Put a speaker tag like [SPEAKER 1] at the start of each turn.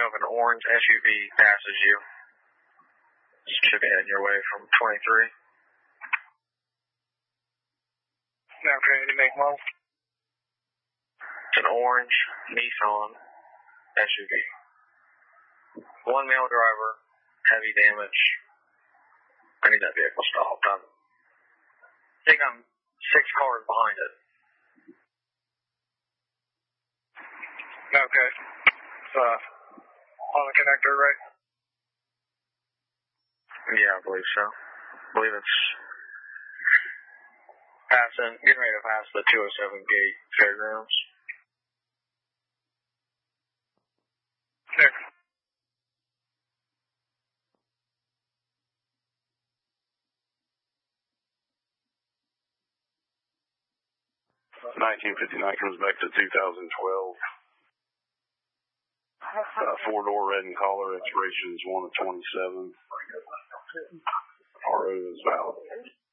[SPEAKER 1] know if an orange SUV passes you. Should be heading your way from 23.
[SPEAKER 2] Okay, to make model.
[SPEAKER 1] It's an orange Nissan SUV. One male driver, heavy damage. I need that vehicle stopped. I think I'm 6 cars behind it.
[SPEAKER 2] Okay. It's on the connector, right?
[SPEAKER 1] Yeah, I believe so. I believe it's getting ready to pass the 207 gate fairgrounds.
[SPEAKER 2] There.
[SPEAKER 3] 1959 comes back to 2012. 4-door red and collar, expiration is 1 of 27. RO is valid.